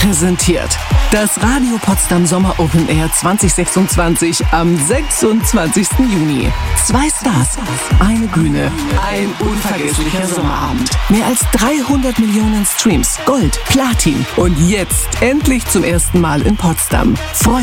präsentiert das Radio Potsdam Sommer Open Air 2026 am 26. Juni. 2 Stars, eine Bühne, ein unvergesslicher Sommerabend. Mehr als 300 Millionen Streams, Gold, Platin und jetzt endlich zum ersten Mal in Potsdam. Freut